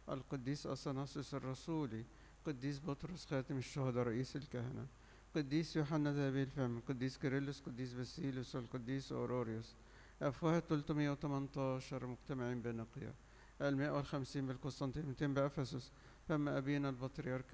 القديس أثناسيوس الرسولي، قديس بطرس خاتم الشهداء رئيس الكهنة، قديس يوحنا ذهبي الفم، قديس كيرلس، قديس باسيليوس، والقديس أوروريوس. أفواه 318 مجتمعين بنقيا. 150 بالقسطنطين، 200 بأفسس. فم أبينا البطريرك